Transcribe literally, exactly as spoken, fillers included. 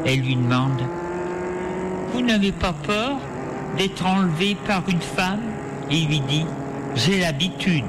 Elle lui demande « Vous n'avez pas peur d'être enlevé par une femme ?» Et il lui dit « J'ai l'habitude. »